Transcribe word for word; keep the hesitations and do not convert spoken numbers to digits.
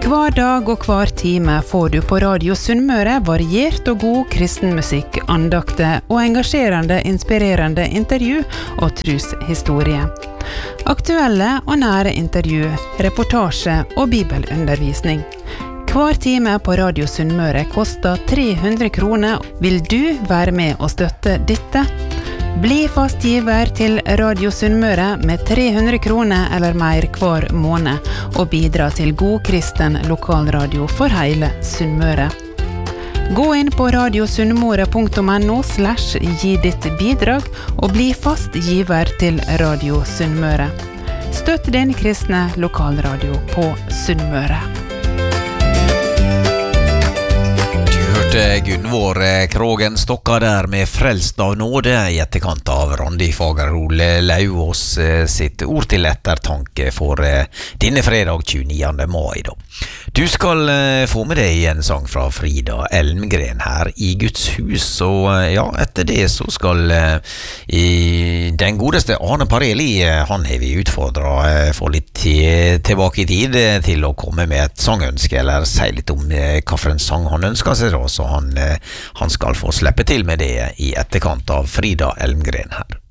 Hver dag og hver time får du på Radio Sunnmøre variert og god kristenmusikk, andakter og engasjerende, inspirerende intervju og troshistorie. Aktuelle og nære intervju, reportasje og bibelundervisning. Hver time på Radio Sunnmøre koster tre hundre kroner. Vil du være med og støtte dette? Bli fast giver til Radio Sunnmøre med tre hundre kroner eller mer hver måned, og bidra til god kristen lokalradio for hele Sunnmøre. Gå inn på radiosunnmøre punktum no slash gi ditt bidrag, og bli fast giver til Radio Sunnmøre. Støtt din kristne lokalradio på Sunnmøre. Gunvor Krogen stokka der med frelst av nåde i etterkant av Randi Fagerhol Lauvås sitt ord til ettertanke for denne fredag tjueniende mai da. Du skal få med deg en sang fra Frida Elmgren her i Guds hus, og ja, etter det så skal i den godeste Arne Pareli, han har vi utfordret for litt tilbake i tid til å komme med et sangønske, eller si litt om hva for en sang han ønsker seg da, så han, han skal få slippe til med det i etterkant av Frida Elmgren her.